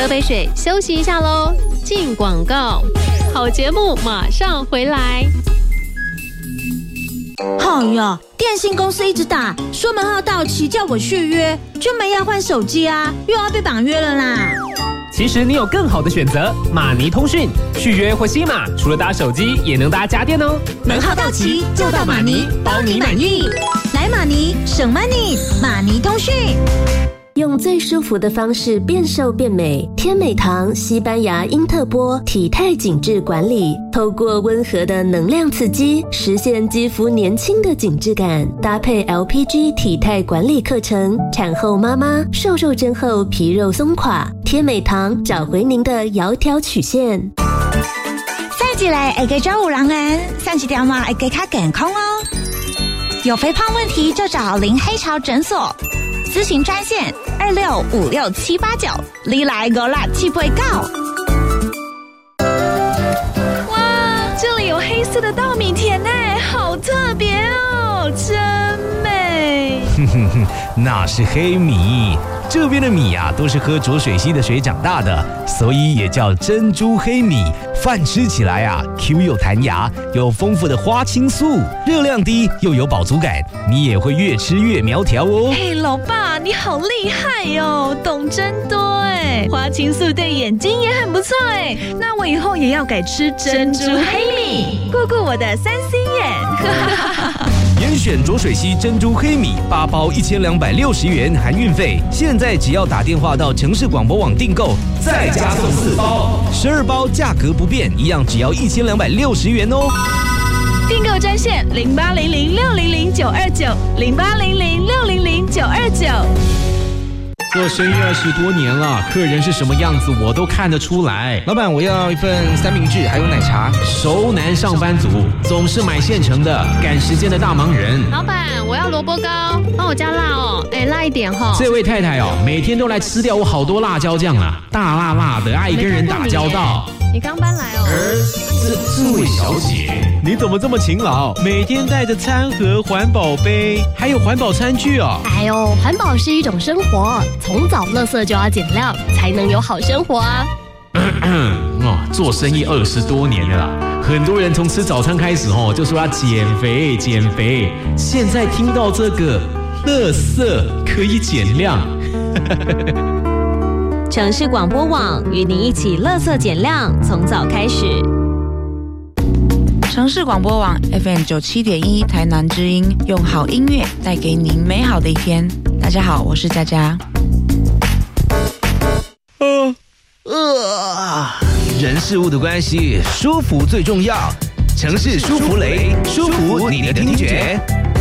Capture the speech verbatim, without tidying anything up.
喝杯水，休息一下喽。进广告，好节目马上回来。 好呀，电信公司一直打，说门号到期叫我续约，就没要换手机啊，又要被绑约了啦。 其实你有更好的选择，马尼通讯续约或新马，除了搭手机，也能搭家电哦。 门号到期就到马尼，包你满意。来马尼省 money， 马尼通讯。 用最舒服的方式变瘦变美，天美堂西班牙英特波体态紧致管理，透过温和的能量刺激，实现肌肤年轻的紧致感。搭配 L P G 体态管理课程，产后妈妈瘦瘦针后皮肉松垮，天美堂找回您的窈窕曲线。 再一来会给照顾人人，三十条码会给他健康哦。有肥胖问题就找林黑潮诊所，咨询专线二六五六七八九，你来个啦七倍告。 哇，这里有黑色的稻米田呢，好特别哦，真美。 哼哼哼，那是黑米。这边的米啊，都是喝浊水溪的水长大的，所以也叫珍珠黑米。饭吃起来啊 ，Q 又弹牙，有丰富的花青素，热量低又有饱足感，你也会越吃越苗条哦。 嘿，老爸，你好厉害哟，懂真多哎！花青素对眼睛也很不错哎，那我以后也要改吃珍珠黑米，顾顾我的三 C 眼。 严选浊水溪珍珠黑米八包一千两百六十元含运费，现在只要打电话到城市广播网订购，再加送四包，十二包价格不变，一样只要一千两百六十元哦。 订购专线零八零零六零零九二九零八零零六零零九二九。 做生意二十多年了，客人是什么样子我都看得出来。 老板，我要一份三明治，还有奶茶。 熟男上班族，总是买现成的，赶时间的大忙人。 老板，我要萝卜糕，帮我加辣哦，哎，辣一点哈、哦。 这位太太哦，每天都来吃掉我好多辣椒酱啦，大辣辣的，爱跟人打交道。 你刚搬来哦。 这这位小姐，你怎么这么勤劳？每天带着餐盒、环保杯，还有环保餐具哦。 哎呦，环保是一种生活，从早垃圾就要减量，才能有好生活啊。 哦，做生意二十多年了啦，很多人从吃早餐开始哦，就说要减肥减肥。现在听到这个，垃圾可以减量。 城市广播网与您一起垃圾减量，从早开始。 城市广播网 F M 九七点一台南之音，用好音乐带给您美好的一天。大家好，我是佳佳。 呃呃，人事物的关系，舒服最重要。城市舒芙蕾，舒服你的听觉。